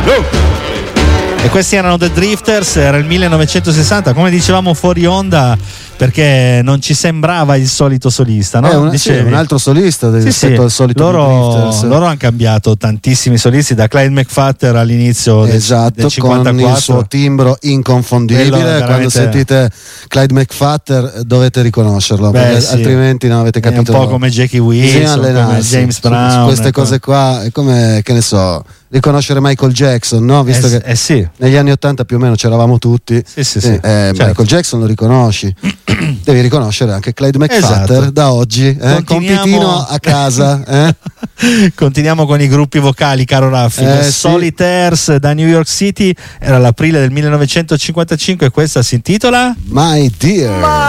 E questi erano The Drifters, era il 1960, come dicevamo fuori onda, perché non ci sembrava il solito solista, no? Un altro solista rispetto al solito Drifters. Loro hanno cambiato tantissimi solisti, da Clyde McPhatter all'inizio del 54, con il suo timbro inconfondibile. Quando sentite Clyde McPhatter dovete riconoscerlo, perché altrimenti non avete capito. È un po' come Jackie Wilson, come James Brown, queste cose qua è come, che ne so, riconoscere Michael Jackson, no? Visto che sì. negli anni 80 più o meno c'eravamo tutti. Certo. Michael Jackson lo riconosci. Devi riconoscere anche Clyde McPhatter da oggi, compitino a casa. Continuiamo con i gruppi vocali, caro Raffi. Solitaires da New York City, era l'aprile del 1955 e questa si intitola My Dear.